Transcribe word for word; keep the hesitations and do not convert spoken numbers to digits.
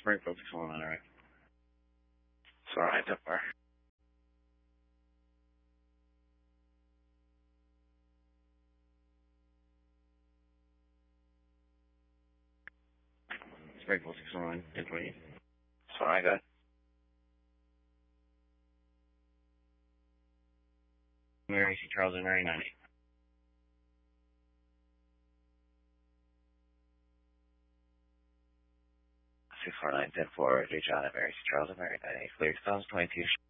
Springfield six one nine, alright. It's alright, don't worry. Springfield six one nine, ten twenty. It's alright, go ahead. Mary C. Charles and Mary ninety. six four nine ten four, J. John and Mary C. Charles and Mary ninety. Clear two thousand twenty-two.